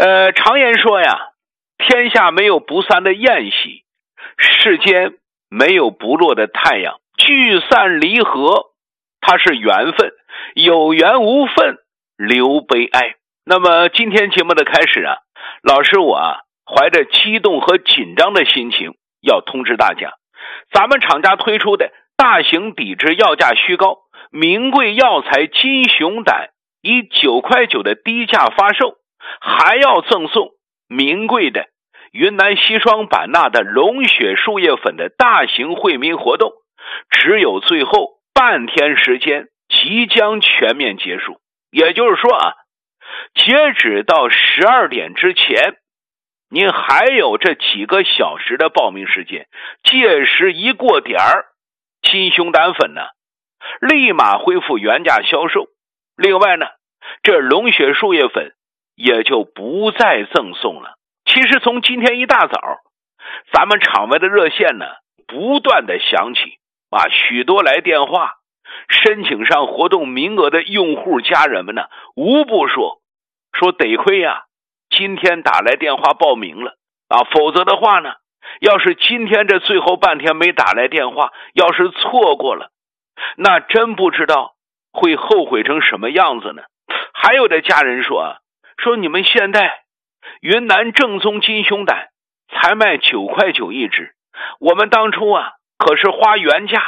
常言说呀，天下没有不散的宴席，世间没有不落的太阳。聚散离合，它是缘分，有缘无分，留悲哀。那么今天节目的开始啊，老师我怀着激动和紧张的心情要通知大家，咱们厂家推出的大型抵制药价虚高名贵药材金熊胆，以9.9块的低价发售，还要赠送名贵的云南硒霜版纳的龙血树叶粉的大型惠民活动，只有最后半天时间即将全面结束。也就是说截止到12点之前，您还有这几个小时的报名时间，届时一过点儿，金熊胆粉呢立马恢复原价销售。另外呢，这龙血树叶粉也就不再赠送了。其实从今天一大早，咱们场外的热线呢不断的响起许多来电话申请上活动名额的用户家人们呢，无不说得亏今天打来电话报名了否则的话呢，要是今天这最后半天没打来电话，要是错过了，那真不知道会后悔成什么样子呢。还有的家人说你们现在云南正宗金熊胆才卖9.9块一支，我们当初可是花原价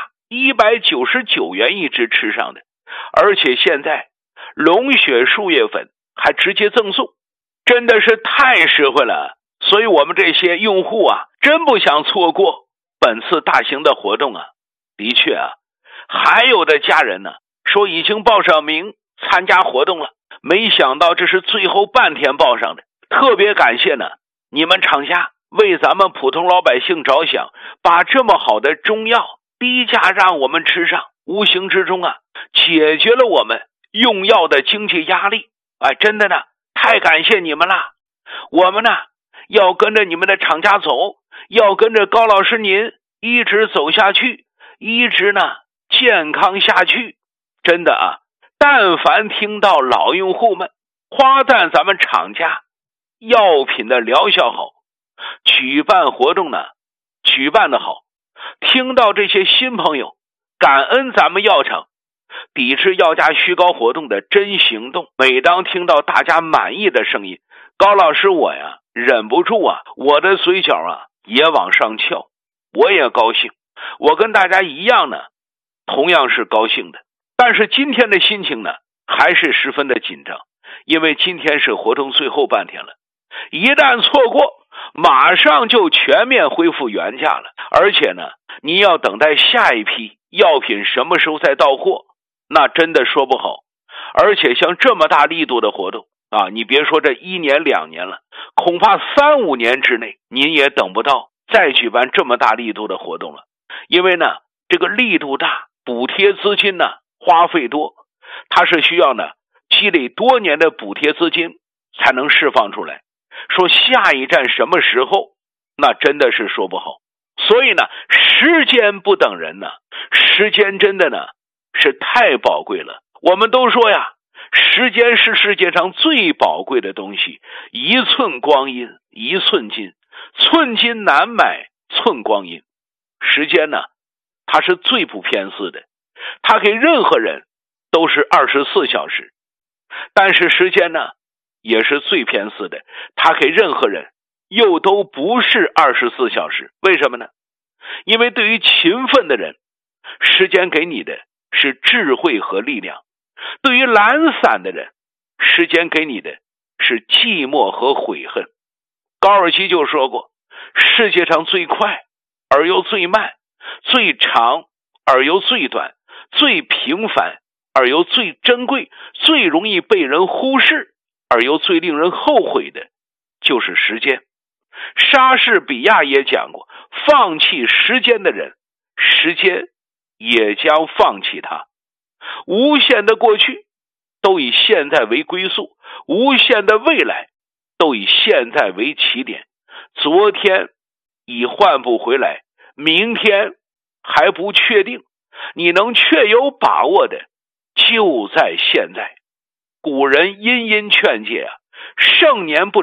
199元一支吃上的，而且现在龙血树叶粉还直接赠送，真的是太实惠了。所以我们这些用户真不想错过本次大型的活动的确还有的家人呢说已经报上名参加活动了，没想到这是最后半天报上的。特别感谢呢你们厂家为咱们普通老百姓着想，把这么好的中药低价让我们吃上，无形之中解决了我们用药的经济压力。真的呢太感谢你们了。我们呢要跟着你们的厂家走，要跟着高老师您一直走下去，一直呢健康下去。真的但凡听到老用户们夸赞咱们厂家药品的疗效好，举办活动呢举办的好，听到这些新朋友感恩咱们药厂抵制药价虚高活动的真行动，每当听到大家满意的声音，高老师我忍不住我的嘴角也往上翘，我也高兴，我跟大家一样呢同样是高兴的。但是今天的心情呢还是十分的紧张，因为今天是活动最后半天了，一旦错过马上就全面恢复原价了。而且呢你要等待下一批药品什么时候再到货，那真的说不好。而且像这么大力度的活动你别说这1年2年了，恐怕3、5年之内您也等不到再举办这么大力度的活动了。因为呢这个力度大，补贴资金呢花费多，它是需要呢积累多年的补贴资金才能释放出来。说下一站什么时候，那真的是说不好。所以呢时间不等人时间真的呢是太宝贵了。我们都说时间是世界上最宝贵的东西，一寸光阴一寸金，寸金难买寸光阴。时间呢它是最不偏私的，它给任何人都是24小时，但是时间呢也是最偏私的，它给任何人又都不是24小时。为什么呢？因为对于勤奋的人，时间给你的是智慧和力量；对于懒散的人，时间给你的是寂寞和悔恨。高尔基就说过，世界上最快而又最慢，最长而又最短，最平凡而又最珍贵，最容易被人忽视而又最令人后悔的就是时间。莎士比亚也讲过，放弃时间的人，时间也将放弃他。无限的过去都以现在为归宿，无限的未来都以现在为起点。昨天已换不回来，明天还不确定，你能确有把握的就在现在。古人殷殷劝诫盛年不